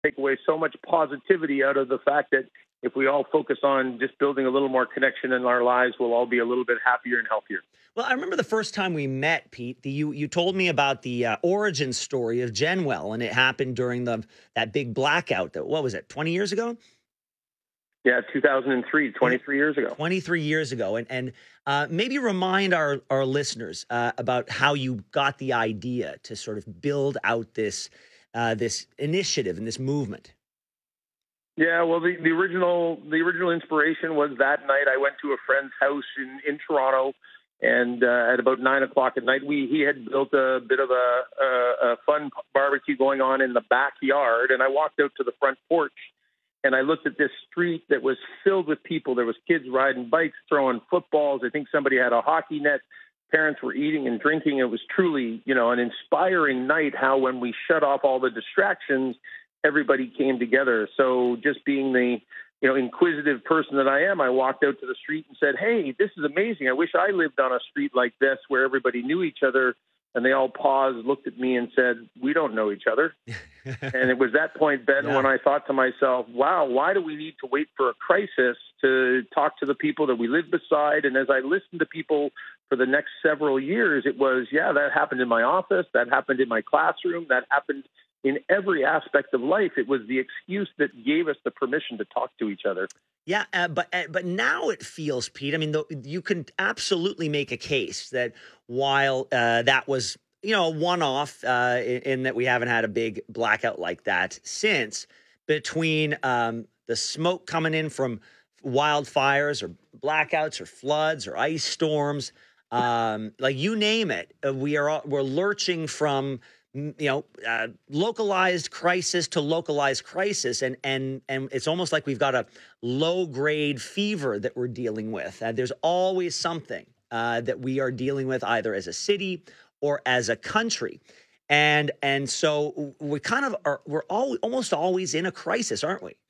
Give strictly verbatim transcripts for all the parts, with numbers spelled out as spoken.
take away so much positivity out of the fact that if we all focus on just building a little more connection in our lives, we'll all be a little bit happier and healthier. Well, I remember the first time we met, Pete. The, you you told me about the uh, origin story of Genwell, and it happened during the that big blackout. That what was it, twenty years ago? Yeah, two thousand three, twenty-three years ago. twenty-three years ago, and and uh, maybe remind our our listeners uh, about how you got the idea to sort of build out this uh, this initiative and this movement. Yeah, well, the, the original the original inspiration was that night I went to a friend's house in, in Toronto, and uh, at about nine o'clock at night, we he had built a bit of a, a, a fun barbecue going on in the backyard, and I walked out to the front porch, and I looked at this street that was filled with people. There was kids riding bikes, throwing footballs. I think somebody had a hockey net. Parents were eating and drinking. It was truly, you know, an inspiring night, how when we shut off all the distractions, everybody came together. So just being the, you know, inquisitive person that I am, I walked out to the street and said, hey, this is amazing. I wish I lived on a street like this where everybody knew each other. And they all paused, looked at me and said, we don't know each other. And it was that point, Ben, yeah. when I thought to myself, wow, why do we need to wait for a crisis to talk to the people that we live beside? And as I listened to people for the next several years, it was, yeah, that happened in my office. That happened in my classroom. That happened in every aspect of life. It was the excuse that gave us the permission to talk to each other. Yeah, uh, but uh, but now it feels, Pete, I mean, the, you can absolutely make a case that while uh, that was, you know, a one-off uh, in, in that we haven't had a big blackout like that since, between um, the smoke coming in from wildfires or blackouts or floods or ice storms, um, like you name it, uh, we are all, we're lurching from you know, uh, localized crisis to localized crisis. And, and, and it's almost like we've got a low grade fever that we're dealing with. Uh, there's always something uh, that we are dealing with either as a city or as a country. And, and so we kind of are, we're all almost always in a crisis, aren't we?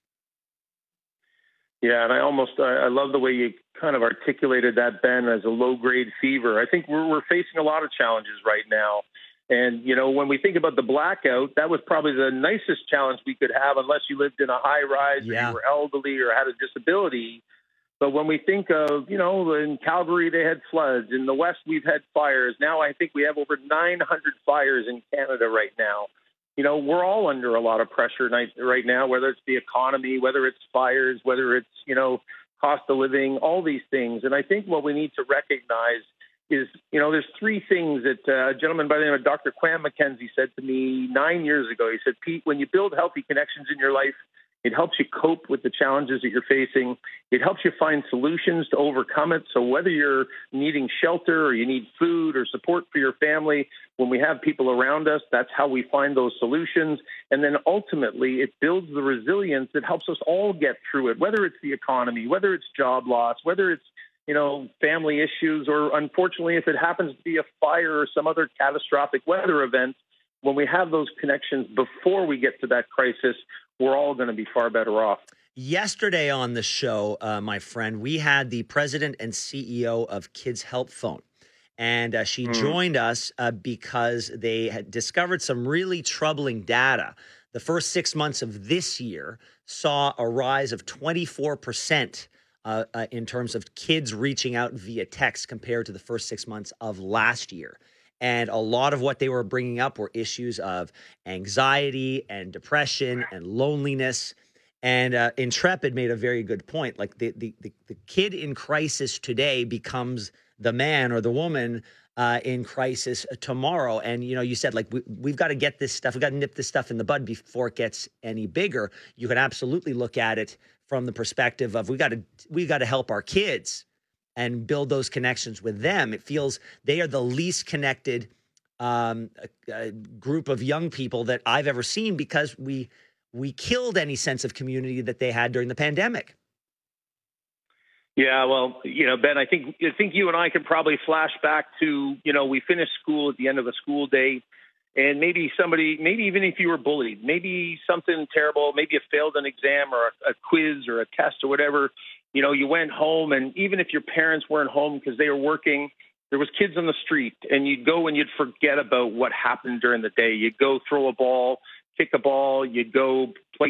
Yeah. And I almost, I, I love the way you kind of articulated that, Ben, as a low grade fever. I think we're, we're facing a lot of challenges right now. And, you know, when we think about the blackout, that was probably the nicest challenge we could have unless you lived in a high rise yeah. or you were elderly or had a disability. But when we think of, you know, in Calgary, they had floods. In the West, we've had fires. Now I think we have over nine hundred fires in Canada right now. You know, we're all under a lot of pressure right now, whether it's the economy, whether it's fires, whether it's, you know, cost of living, all these things. And I think what we need to recognize is, you know, there's three things that uh, a gentleman by the name of Doctor Quam McKenzie said to me nine years ago. He said, Pete, when you build healthy connections in your life, it helps you cope with the challenges that you're facing. It helps you find solutions to overcome it. So whether you're needing shelter or you need food or support for your family, when we have people around us, that's how we find those solutions. And then ultimately, it builds the resilience that helps us all get through it, whether it's the economy, whether it's job loss, whether it's you know, family issues, or unfortunately, if it happens to be a fire or some other catastrophic weather event, when we have those connections before we get to that crisis, we're all going to be far better off. Yesterday on the show, uh, my friend, we had the president and C E O of Kids Help Phone. And uh, she mm. joined us uh, because they had discovered some really troubling data. The first six months of this year saw a rise of twenty-four percent Uh, uh, in terms of kids reaching out via text compared to the first six months of last year. And a lot of what they were bringing up were issues of anxiety and depression and loneliness. And uh, Intrepid made a very good point. Like the, the, the, the kid in crisis today becomes the man or the woman uh, in crisis tomorrow. And, you know, you said, like, we, we've got to get this stuff. We've got to nip this stuff in the bud before it gets any bigger. You can absolutely look at it from the perspective of we got to we got to help our kids and build those connections with them. It feels they are the least connected um, uh, group of young people that I've ever seen because we we killed any sense of community that they had during the pandemic. Yeah, well, you know, Ben, I think I think you and I could probably flash back to, you know, we finished school at the end of a school day. And maybe somebody, maybe even if you were bullied, maybe something terrible, maybe you failed an exam or a, a quiz or a test or whatever, you know, you went home, and even if your parents weren't home because they were working, there was kids on the street, and you'd go and you'd forget about what happened during the day. You'd go throw a ball, kick a ball, you'd go play